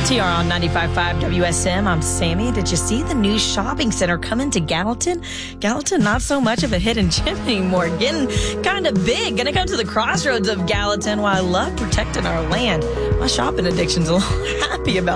TR on 95.5 WSM. I'm Sammy. Did you see the new shopping center coming to Gallatin? Gallatin, not so much of a hidden gem anymore. Getting kind of big. Gonna come to the crossroads of Gallatin. While I love protecting our land, my shopping addiction's a little happy about